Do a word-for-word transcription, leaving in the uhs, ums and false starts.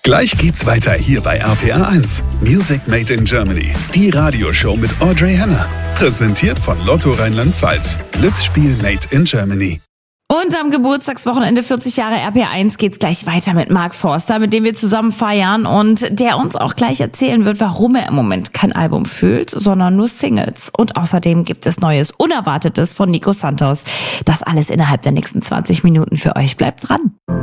Gleich geht's weiter hier bei R P R eins. Music Made in Germany. Die Radioshow mit Audrey Henner. Präsentiert von Lotto Rheinland-Pfalz. Glücksspiel Made in Germany. Und am Geburtstagswochenende vierzig Jahre R P R eins geht's gleich weiter mit Mark Forster, mit dem wir zusammen feiern und der uns auch gleich erzählen wird, warum er im Moment kein Album fühlt, sondern nur Singles. Und außerdem gibt es Neues, Unerwartetes von Nico Santos. Das alles innerhalb der nächsten zwanzig Minuten für euch. Bleibt dran.